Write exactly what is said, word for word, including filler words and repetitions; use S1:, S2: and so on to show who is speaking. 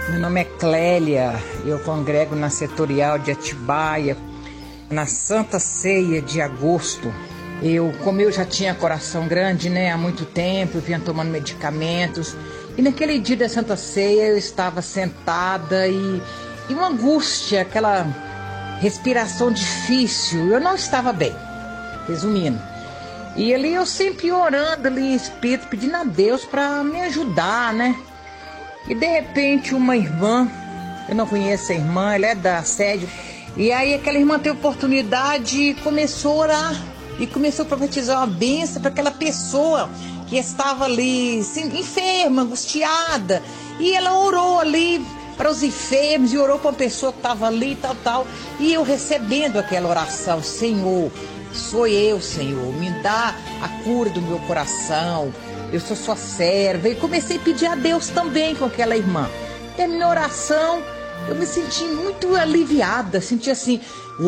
S1: Meu nome é Clélia, eu congrego na Setorial de Atibaia, na Santa Ceia de agosto. Eu, como eu já tinha coração grande, né, há muito tempo, eu vinha tomando medicamentos, e naquele dia da Santa Ceia eu estava sentada e, e uma angústia, aquela respiração difícil, eu não estava bem, resumindo. E ali eu sempre orando ali em espírito, pedindo a Deus para me ajudar, né? E de repente uma irmã, eu não conheço a irmã, ela é da sede, e aí aquela irmã teve oportunidade e começou a orar, e começou a profetizar uma bênção para aquela pessoa que estava ali assim, enferma, angustiada, e ela orou ali para os enfermos, e orou para uma pessoa que estava ali, tal, tal, e eu recebendo aquela oração: Senhor, sou eu, Senhor, me dá a cura do meu coração, eu sou sua serva. E comecei a pedir a Deus também com aquela irmã. Terminou a oração, eu me senti muito aliviada, senti assim,